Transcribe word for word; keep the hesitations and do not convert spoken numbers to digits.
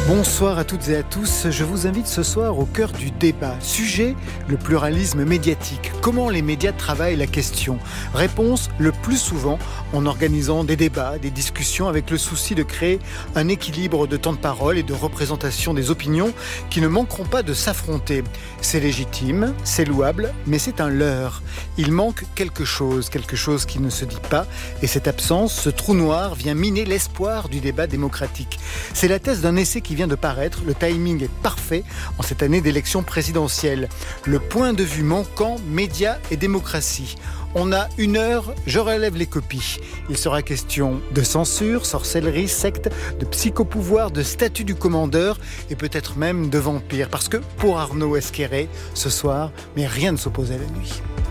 Bonsoir à toutes et à tous, je vous invite ce soir au cœur du débat. Sujet, le pluralisme médiatique. Comment les médias travaillent la question ? Réponse, le plus souvent en organisant des débats, des discussions avec le souci de créer un équilibre de temps de parole et de représentation des opinions qui ne manqueront pas de s'affronter. C'est légitime, c'est louable, mais c'est un leurre. Il manque quelque chose, quelque chose qui ne se dit pas, et cette absence, ce trou noir, vient miner l'espoir du débat démocratique. C'est la thèse d'un essai qui vient de paraître, le timing est parfait en cette année d'élection présidentielle. Le point de vue manquant, médias et démocratie. On a une heure, je relève les copies. Il sera question de censure, sorcellerie, secte, de psychopouvoir, de statut du commandeur et peut-être même de vampire. Parce que pour Arnaud Esquerré, ce soir, mais rien ne s'oppose à la nuit.